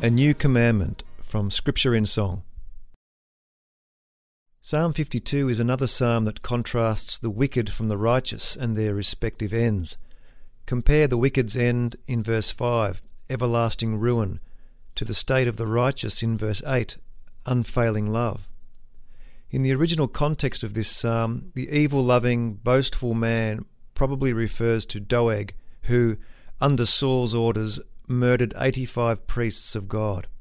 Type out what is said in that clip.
A New Commandment from Scripture in Song. Psalm 52 is another psalm that contrasts the wicked from the righteous and their respective ends. Compare the wicked's end in verse 5, everlasting ruin, to the state of the righteous in verse 8, unfailing love. In the original context of this psalm, the evil-loving, boastful man probably refers to Doeg, who, under Saul's orders, murdered 85 priests of God.